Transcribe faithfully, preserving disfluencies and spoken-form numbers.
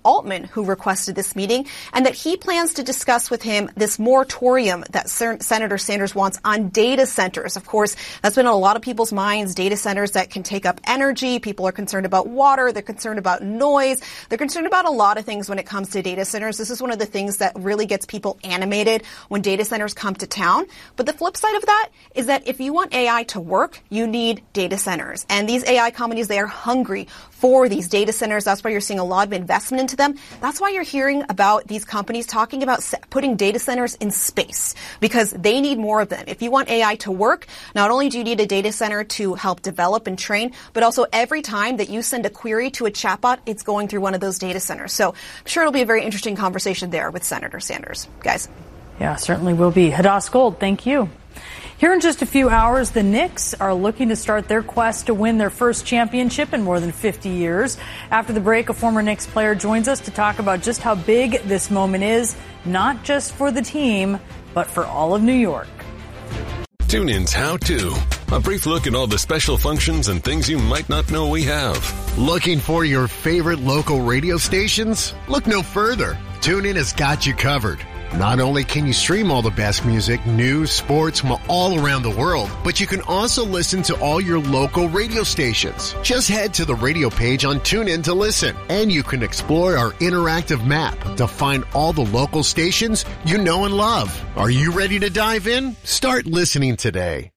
Altman who requested this meeting, and that he plans to discuss with him this moratorium that Sen- Senator Sanders wants on data centers. Of course, that's been on a lot of people's minds, data centers that can take up energy. People are concerned about water. They're concerned about noise. They're concerned about a lot of things when it comes to data centers. This is one of the things that really gets people animated when data centers come to town. But the flip side of that is that if you want A I to work, you need data centers. And these A I companies, they are hungry for these data centers. That's why you're seeing a lot of investment into them. That's why you're hearing about these companies talking about putting data centers in space, because they need more of them. If you want A I to work, not only do you need a data center to help develop and train, but also every time that you send a query to a chatbot, it's going through one of those data centers. So I'm sure it'll be a very interesting conversation there with Senator Sanders. Guys. Yeah, certainly will be. Hadass Gold, thank you. Here in just a few hours, the Knicks are looking to start their quest to win their first championship in more than fifty years. After the break, a former Knicks player joins us to talk about just how big this moment is, not just for the team, but for all of New York. TuneIn's How To. A brief look at all the special functions and things you might not know we have. Looking for your favorite local radio stations? Look no further. TuneIn has got you covered. Not only can you stream all the best music, news, sports from all around the world, but you can also listen to all your local radio stations. Just head to the radio page on TuneIn to listen, and you can explore our interactive map to find all the local stations you know and love. Are you ready to dive in? Start listening today.